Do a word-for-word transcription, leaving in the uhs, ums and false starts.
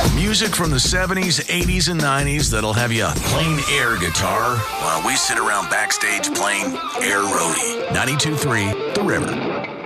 Music from the seventies, eighties, and nineties that'll have you playing air guitar while we sit around backstage playing air roadie. ninety-two point three The River.